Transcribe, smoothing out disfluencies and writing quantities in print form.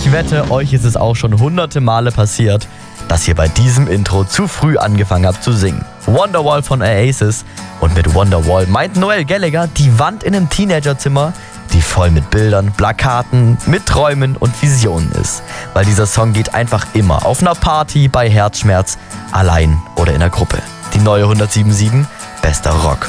Ich wette, euch ist es auch schon hunderte Male passiert, dass ihr bei diesem Intro zu früh angefangen habt zu singen. Wonderwall von Oasis. Und mit Wonderwall meint Noel Gallagher die Wand in einem Teenagerzimmer, die voll mit Bildern, Plakaten, mit Träumen und Visionen ist. Weil dieser Song geht einfach immer. Auf einer Party, bei Herzschmerz, allein oder in der Gruppe. Die neue 107.7, bester Rock.